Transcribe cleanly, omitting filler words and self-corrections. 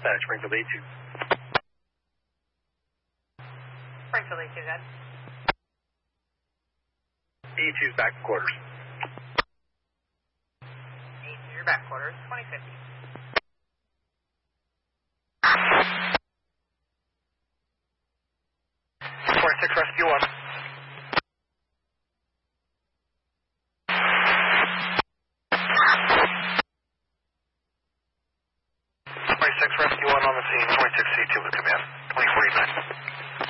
Springfield A2. Springfield A2, then. E2's back quarters. E2, your back quarters, 2050.